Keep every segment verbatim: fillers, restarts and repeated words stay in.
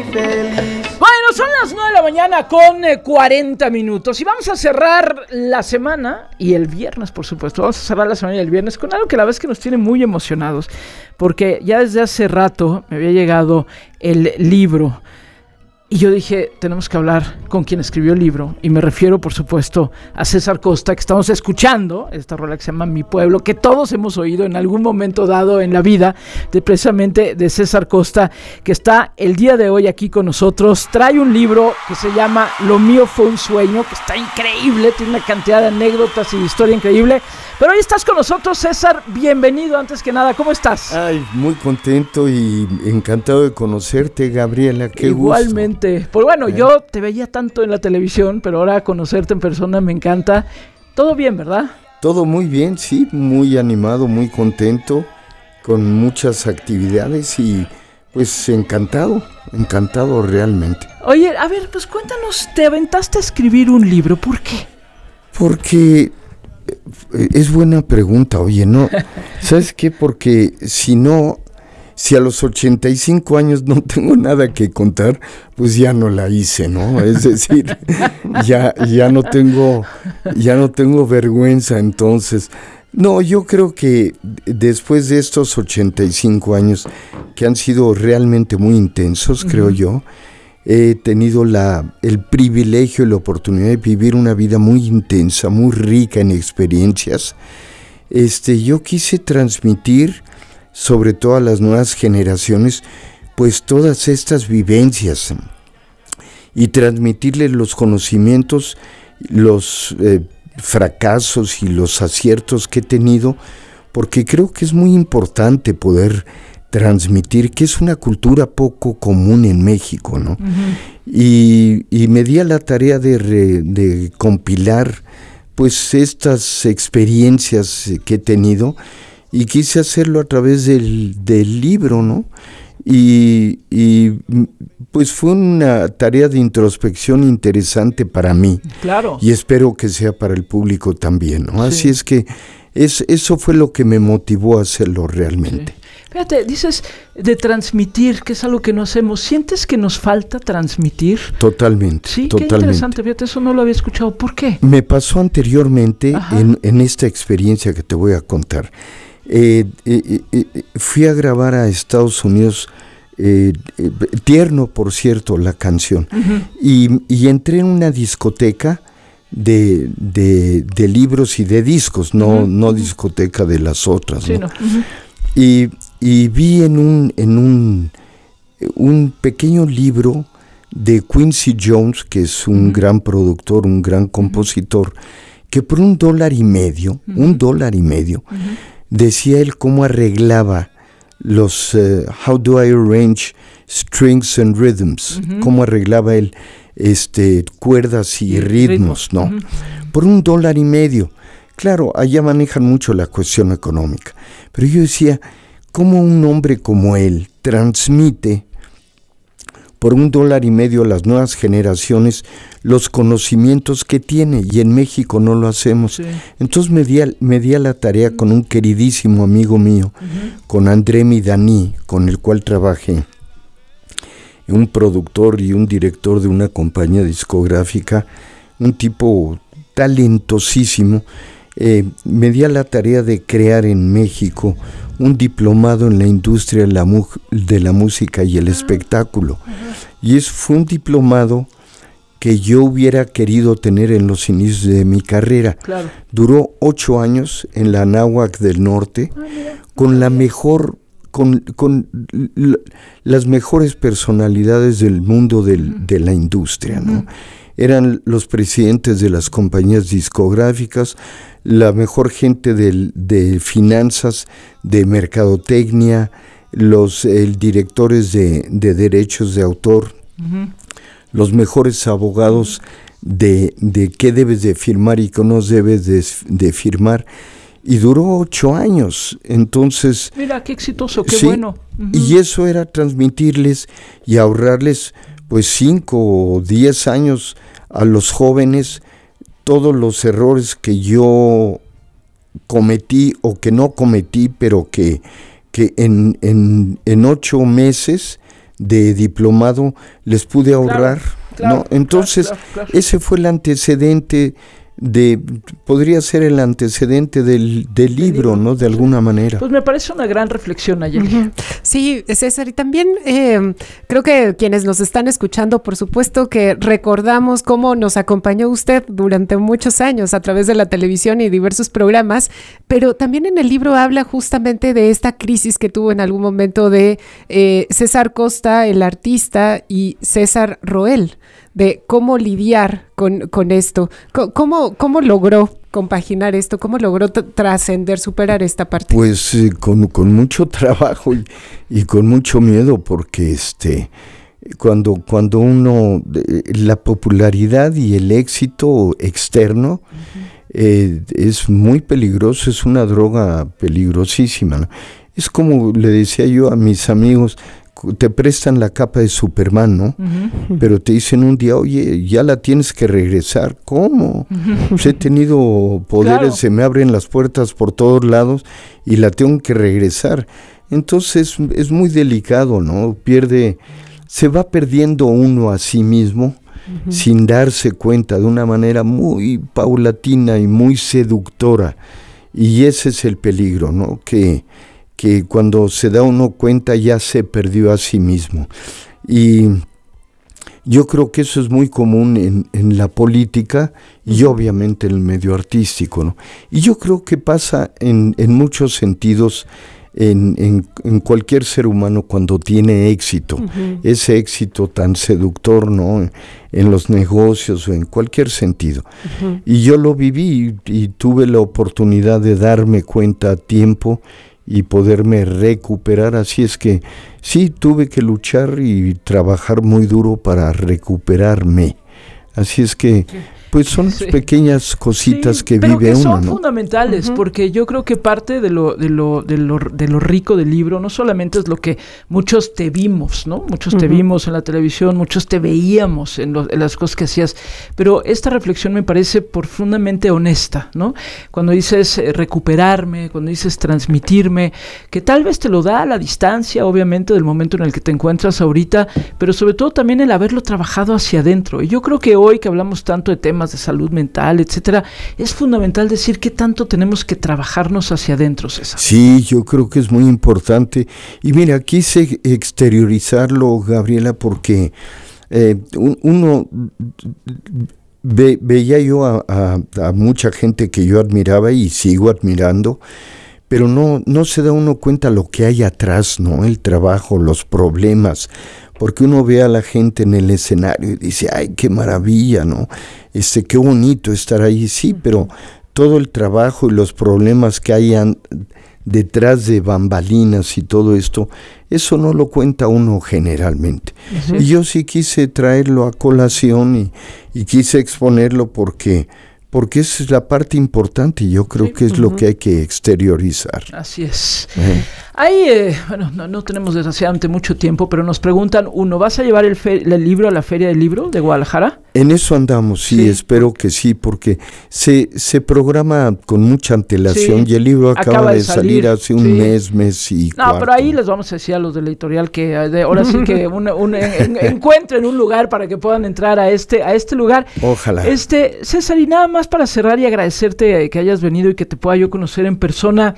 feliz. Bueno, son las nueve de la mañana con eh, cuarenta minutos y vamos a cerrar la semana y el viernes, por supuesto. Vamos a cerrar la semana y el viernes con algo que la verdad es que nos tiene muy emocionados, porque ya desde hace rato me había llegado el libro y yo dije, tenemos que hablar con quien escribió el libro, y me refiero, por supuesto, a César Costa, que estamos escuchando, esta rola que se llama Mi Pueblo, que todos hemos oído en algún momento dado en la vida, de precisamente de César Costa, que está el día de hoy aquí con nosotros. Trae un libro que se llama Lo mío fue un sueño, que está increíble, tiene una cantidad de anécdotas y de historia increíble, pero hoy estás con nosotros, César, bienvenido antes que nada, ¿cómo estás? Ay, muy contento y encantado de conocerte, Gabriela, qué Igualmente. gusto. Pues bueno, ¿Eh? Yo te veía tanto en la televisión, pero ahora conocerte en persona me encanta. Todo bien, ¿verdad? Todo muy bien, sí, muy animado, muy contento, con muchas actividades y pues encantado, encantado realmente. Oye, a ver, pues cuéntanos, te aventaste a escribir un libro, ¿por qué? Porque es buena pregunta, oye, ¿no? ¿Sabes qué? Porque si no... Si a los ochenta y cinco años no tengo nada que contar, pues ya no la hice, ¿no? Es decir, ya, ya no tengo, ya no tengo vergüenza, entonces. No, yo creo que después de estos ochenta y cinco años, que han sido realmente muy intensos, uh-huh. creo yo, he tenido la, el privilegio y la oportunidad de vivir una vida muy intensa, muy rica en experiencias. Este, yo quise transmitir, sobre todo a las nuevas generaciones, pues todas estas vivencias y transmitirles los conocimientos, los eh, fracasos y los aciertos que he tenido, porque creo que es muy importante poder transmitir, que es una cultura poco común en México, ¿no? Uh-huh. Y, y me di a la tarea de, re, de compilar pues estas experiencias que he tenido, y quise hacerlo a través del, del libro, ¿no? Y, y pues fue una tarea de introspección interesante para mí. Claro. Y espero que sea para el público también, ¿no? Sí. Así es que es, eso fue lo que me motivó a hacerlo realmente. Sí. Fíjate, dices de transmitir, que es algo que no hacemos. ¿Sientes que nos falta transmitir? Totalmente. Sí, totalmente. Qué interesante, fíjate, eso no lo había escuchado. ¿Por qué? Me pasó anteriormente en, en esta experiencia que te voy a contar. Eh, eh, eh, fui a grabar a Estados Unidos, eh, eh, Tierno, por cierto, la canción, uh-huh. y, y entré en una discoteca de, de, de libros y de discos, no, uh-huh. no discoteca de las otras, sí, ¿no? No. Uh-huh. y, y vi en un, en un, un pequeño libro de Quincy Jones, que es un uh-huh. gran productor, un gran compositor, uh-huh. que por un dólar y medio, uh-huh. un dólar y medio, uh-huh. decía él cómo arreglaba los uh, how do I arrange strings and rhythms, uh-huh. cómo arreglaba él este cuerdas y, y ritmos, ritmos, ¿no? Uh-huh. Por un dólar y medio. Claro, allá manejan mucho la cuestión económica, pero yo decía, ¿cómo un hombre como él transmite por un dólar y medio a las nuevas generaciones los conocimientos que tiene? Y en México no lo hacemos. Sí. Entonces me di, a, me di a la tarea con un queridísimo amigo mío, uh-huh. con André Midani, con el cual trabajé, un productor y un director de una compañía discográfica, un tipo talentosísimo. Eh, me di a la tarea de crear en México un diplomado en la industria de la, mu- de la música y el uh-huh. espectáculo. Uh-huh. Y eso fue un diplomado que yo hubiera querido tener en los inicios de mi carrera. Claro. Duró ocho años en la Anáhuac del Norte, ah, con la mejor, con, con l- las mejores personalidades del mundo del, uh-huh. de la industria, ¿no? Uh-huh. Eran los presidentes de las compañías discográficas, la mejor gente del, de finanzas, de mercadotecnia, los eh, directores de, de derechos de autor, uh-huh. los mejores abogados de, de qué debes de firmar y qué no debes de, de firmar. Y duró ocho años, entonces... Mira, qué exitoso, qué sí, bueno. Uh-huh. Y eso era transmitirles y ahorrarles pues cinco o diez años a los jóvenes, todos los errores que yo cometí o que no cometí, pero que, que en, en, en ocho meses de diplomado les pude ahorrar, claro, claro, ¿no? Entonces, claro, claro, claro. ese fue el antecedente de, podría ser el antecedente del, del libro, libro, ¿no? De alguna manera. Pues me parece una gran reflexión, Nayeli. Uh-huh. Sí, César, y también eh, creo que quienes nos están escuchando, por supuesto que recordamos cómo nos acompañó usted durante muchos años a través de la televisión y diversos programas, pero también en el libro habla justamente de esta crisis que tuvo en algún momento de eh, César Costa, el artista, y César Roel, de cómo lidiar con, con esto. ¿Cómo, ¿Cómo logró compaginar esto? ¿Cómo logró t- trascender, superar esta parte? Pues eh, con, con mucho trabajo y, y con mucho miedo, porque este cuando, cuando uno, eh, la popularidad y el éxito externo uh-huh. eh, es muy peligroso, es una droga peligrosísima, ¿no? Es como le decía yo a mis amigos, te prestan la capa de Superman, ¿no? Uh-huh. Pero te dicen un día, oye, ya la tienes que regresar. ¿Cómo? Uh-huh. Pues he tenido poderes, claro. Se me abren las puertas por todos lados y la tengo que regresar. Entonces es muy delicado, ¿no? Pierde, se va perdiendo uno a sí mismo uh-huh. sin darse cuenta, de una manera muy paulatina y muy seductora. Y ese es el peligro, ¿no? Que que cuando se da uno cuenta ya se perdió a sí mismo. Y yo creo que eso es muy común en, en la política y obviamente en el medio artístico, ¿no? Y yo creo que pasa en, en muchos sentidos en, en, en cualquier ser humano cuando tiene éxito, uh-huh. ese éxito tan seductor, ¿no? En, en los negocios o en cualquier sentido. Uh-huh. Y yo lo viví y, y tuve la oportunidad de darme cuenta a tiempo y poderme recuperar, así es que sí, tuve que luchar y trabajar muy duro para recuperarme, así es que pues son sí. pequeñas cositas sí, que pero vive que uno, son ¿no? fundamentales, uh-huh. porque yo creo que parte de lo, de lo, de lo, de lo rico del libro no solamente es lo que muchos te vimos, ¿no? Muchos uh-huh. te vimos en la televisión, muchos te veíamos en, lo, en las cosas que hacías, pero esta reflexión me parece profundamente honesta, ¿no? Cuando dices eh, recuperarme, cuando dices transmitirme, que tal vez te lo da a la distancia, obviamente, del momento en el que te encuentras ahorita, pero sobre todo también el haberlo trabajado hacia adentro. Y yo creo que hoy que hablamos tanto de temas de salud mental, etcétera, es fundamental decir qué tanto tenemos que trabajarnos hacia adentro, César. Sí, yo creo que es muy importante. Y mira, quise exteriorizarlo, Gabriela, porque eh, un, uno ve, veía yo a, a, a mucha gente que yo admiraba y sigo admirando, pero no, no se da uno cuenta lo que hay atrás, ¿no? El trabajo, los problemas, porque uno ve a la gente en el escenario y dice, ay, qué maravilla, ¿no? Este, qué bonito estar ahí, sí, pero todo el trabajo y los problemas que hay an- detrás de bambalinas y todo esto, eso no lo cuenta uno generalmente. Uh-huh. Y yo sí quise traerlo a colación y, y quise exponerlo porque... porque esa es la parte importante y yo creo sí. que es uh-huh. lo que hay que exteriorizar. Así es. Uh-huh. Hay, eh, bueno, no, no tenemos desgraciadamente mucho tiempo, pero nos preguntan, uno, ¿vas a llevar el, fe- el libro a la Feria del Libro de Guadalajara? En eso andamos, sí, sí. espero que sí, porque se, se programa con mucha antelación sí. y el libro acaba, acaba de, de salir, salir hace un sí. mes, mes y No, cuarto. Pero ahí les vamos a decir a los de la editorial que de, ahora sí que un, un, en, encuentren un lugar para que puedan entrar a este, a este lugar. Ojalá. Este, César, y nada más para cerrar y agradecerte que hayas venido y que te pueda yo conocer en persona.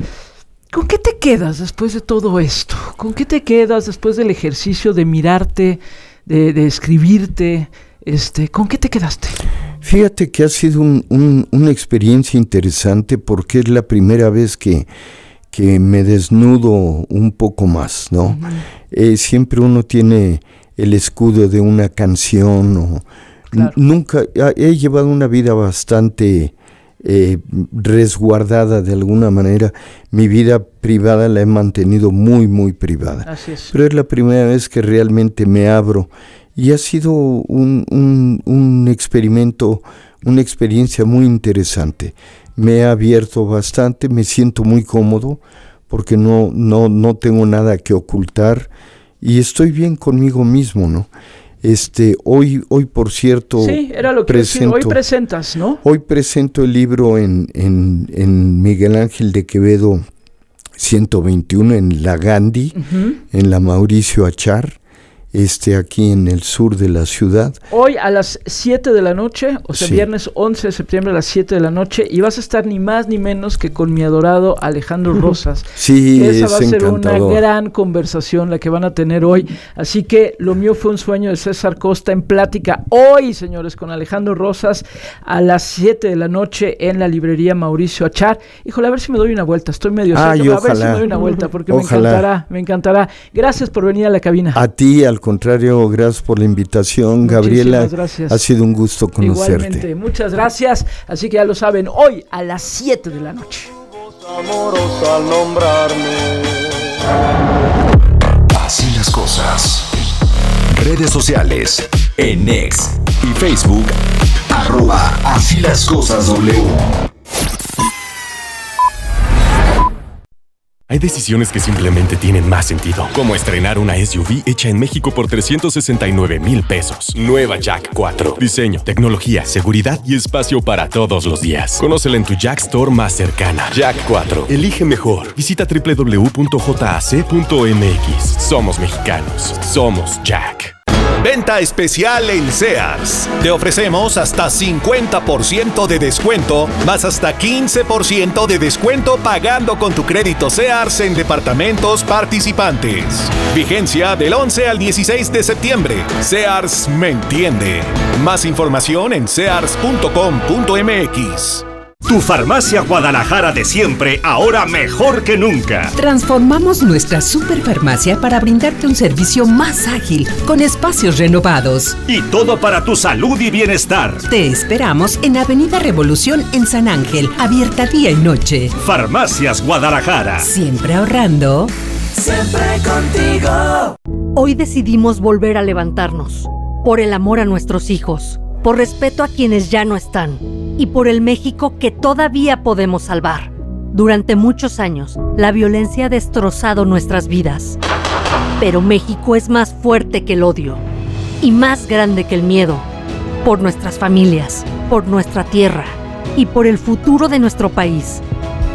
¿Con qué te quedas después de todo esto? ¿Con qué te quedas después del ejercicio de mirarte, de, de escribirte? Este, ¿con qué te quedaste? Fíjate que ha sido un, un, una experiencia interesante porque es la primera vez que, que me desnudo un poco más, ¿no? Uh-huh. Eh, siempre uno tiene el escudo de una canción o... Claro. Nunca, he llevado una vida bastante eh, resguardada de alguna manera. Mi vida privada la he mantenido muy, muy privada. Así es. Pero es la primera vez que realmente me abro y ha sido un, un, un experimento, una experiencia muy interesante. Me he abierto bastante, me siento muy cómodo porque no, no, no tengo nada que ocultar y estoy bien conmigo mismo, ¿no? Este, hoy, hoy por cierto, sí, era lo que presento, decir, hoy presentas, ¿no? Hoy presento el libro en, en, en Miguel Ángel de Quevedo ciento veintiuno, en la Gandhi, uh-huh. en la Mauricio Achar, este, aquí en el sur de la ciudad. Hoy a las siete de la noche, o sea, Sí. viernes once de septiembre a las siete de la noche, y vas a estar ni más ni menos que con mi adorado Alejandro Rosas. Sí, Que esa es va a ser encantador. una gran conversación la que van a tener hoy. Así que lo mío fue un sueño de César Costa en plática hoy, señores, con Alejandro Rosas a las siete de la noche en la librería Mauricio Achar. Híjole, a ver si me doy una vuelta, estoy medio Ay, seco, a ver si ojalá. me doy una vuelta, porque Ojalá. me encantará, me encantará. Gracias por venir a la cabina. A ti, al contrario, gracias por la invitación, Muchísimas Gabriela. gracias. Ha sido un gusto conocerte. Igualmente, muchas gracias. Así que ya lo saben, hoy a las siete de la noche. Amorosa al nombrarme. Así las cosas. Redes sociales. En X y Facebook. Arroba Así las cosas W. Hay decisiones que simplemente tienen más sentido, como estrenar una S U V hecha en México por trescientos sesenta y nueve mil pesos. Nueva Jack cuatro. Diseño, tecnología, seguridad y espacio para todos los días. Conócela en tu Jack Store más cercana. Jack cuatro. Elige mejor. Visita doble u doble u doble u punto jac punto m x. Somos mexicanos. Somos Jack. Venta especial en Sears. Te ofrecemos hasta cincuenta por ciento de descuento, más hasta quince por ciento de descuento pagando con tu crédito Sears en departamentos participantes. Vigencia del once al dieciséis de septiembre. Sears me entiende. Más información en sears punto com punto m x. Tu Farmacia Guadalajara de siempre, ahora mejor que nunca. Transformamos nuestra superfarmacia para brindarte un servicio más ágil, con espacios renovados. Y todo para tu salud y bienestar. Te esperamos en Avenida Revolución en San Ángel, abierta día y noche. Farmacias Guadalajara. Siempre ahorrando. Siempre contigo. Hoy decidimos volver a levantarnos. Por el amor a nuestros hijos. Por respeto a quienes ya no están. Y por el México que todavía podemos salvar. Durante muchos años, la violencia ha destrozado nuestras vidas. Pero México es más fuerte que el odio. Y más grande que el miedo. Por nuestras familias, por nuestra tierra y por el futuro de nuestro país.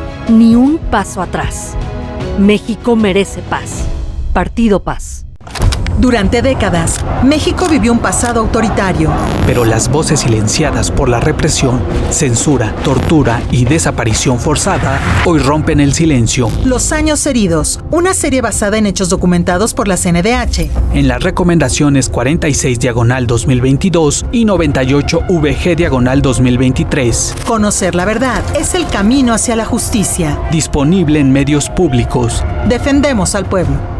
Ni un paso atrás. México merece paz. Partido Paz. Durante décadas, México vivió un pasado autoritario. Pero las voces silenciadas por la represión, censura, tortura y desaparición forzada hoy rompen el silencio. Los años heridos, una serie basada en hechos documentados por la C N D H. En las recomendaciones cuarenta y seis diagonal dos mil veintidós y noventa y ocho V G diagonal dos mil veintitrés. Conocer la verdad es el camino hacia la justicia. Disponible en medios públicos. Defendemos al pueblo.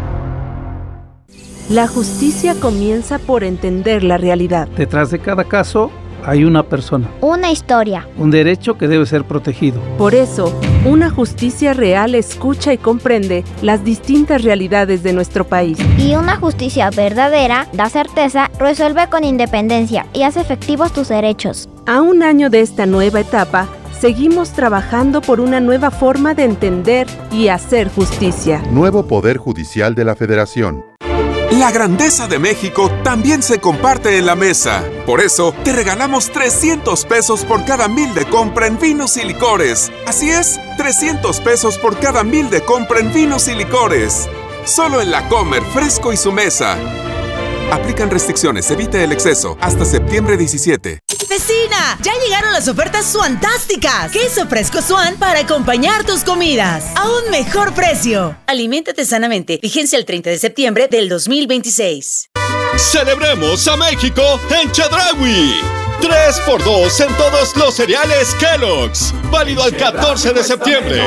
La justicia comienza por entender la realidad. Detrás de cada caso hay una persona. Una historia. Un derecho que debe ser protegido. Por eso, una justicia real escucha y comprende las distintas realidades de nuestro país. Y una justicia verdadera da certeza, resuelve con independencia y hace efectivos tus derechos. A un año de esta nueva etapa, seguimos trabajando por una nueva forma de entender y hacer justicia. Nuevo Poder Judicial de la Federación. La grandeza de México también se comparte en la mesa. Por eso, te regalamos trescientos pesos por cada mil de compra en vinos y licores. Así es, trescientos pesos por cada mil de compra en vinos y licores. Solo en La Comer, Fresco y su mesa. Aplican restricciones, evite el exceso. Hasta septiembre diecisiete. ¡Vecina! ¡Ya llegaron las ofertas suantásticas! Queso fresco Suan para acompañar tus comidas. A un mejor precio. Aliméntate sanamente. Vigencia el treinta de septiembre del dos mil veintiséis. ¡Celebremos a México en Chedraui! tres por dos en todos los cereales Kellogg's. Válido al catorce de septiembre.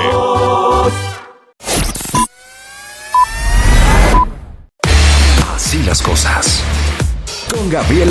Así las cosas. Con Gabriela